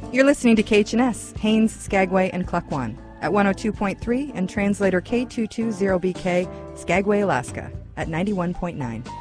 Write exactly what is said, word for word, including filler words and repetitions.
You're listening to K H N S, Haines, Skagway, and Klukwan at one oh two point three and translator K two two zero B K, Skagway, Alaska at ninety-one point nine.